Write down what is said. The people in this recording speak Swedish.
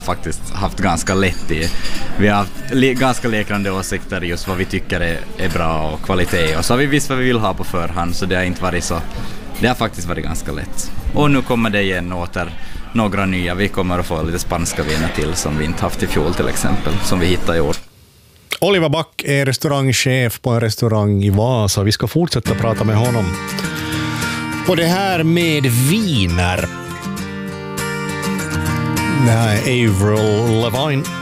faktiskt haft ganska lätt i. Vi har haft ganska liknande åsikter just vad vi tycker är bra och kvalitet. Och så har vi visst vad vi vill ha på förhand, så det har inte varit så. Det har faktiskt varit ganska lätt. Och nu kommer det igen åter några nya. Vi kommer att få lite spanska viner till som vi inte haft i fjol till exempel, som vi hittar i år. Oliver Back är restaurangchef på en restaurang i Vasa. Vi ska fortsätta prata med honom. Och det här med viner. Det här är Avril Lavigne.